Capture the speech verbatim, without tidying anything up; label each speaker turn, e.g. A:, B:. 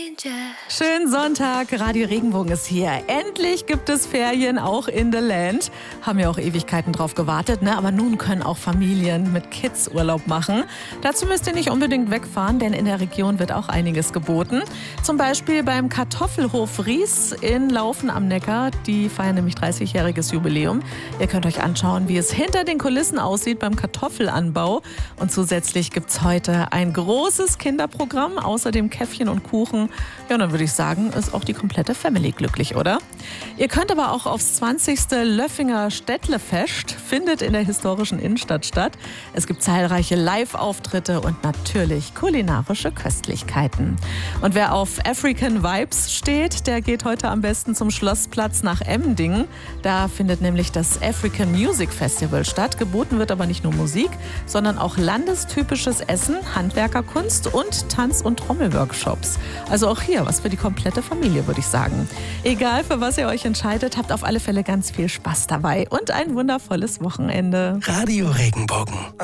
A: Schönen Sonntag, Radio Regenbogen ist hier. Endlich gibt es Ferien, auch in the Land. Haben ja auch Ewigkeiten drauf gewartet, ne? Aber nun können auch Familien mit Kids Urlaub machen. Dazu müsst ihr nicht unbedingt wegfahren, denn in der Region wird auch einiges geboten. Zum Beispiel beim Kartoffelhof Ries in Laufen am Neckar. Die feiern nämlich dreißigjähriges Jubiläum. Ihr könnt euch anschauen, wie es hinter den Kulissen aussieht beim Kartoffelanbau. Und zusätzlich gibt es heute ein großes Kinderprogramm, außerdem Käffchen und Kuchen. Ja, dann würde ich sagen, ist auch die komplette Family glücklich, oder? Ihr könnt aber auch aufs zwanzigste Löffinger Städtlefest, findet in der historischen Innenstadt statt. Es gibt zahlreiche Live-Auftritte und natürlich kulinarische Köstlichkeiten. Und wer auf African Vibes steht, der geht heute am besten zum Schlossplatz nach Emmendingen. Da findet nämlich das African Music Festival statt. Geboten wird aber nicht nur Musik, sondern auch landestypisches Essen, Handwerkerkunst und Tanz- und Trommelworkshops. Also auch hier was für die komplette Familie, würde ich sagen. Egal, für was ihr euch entscheidet, habt auf alle Fälle ganz viel Spaß dabei und ein wundervolles Wochenende.
B: Radio Regenbogen.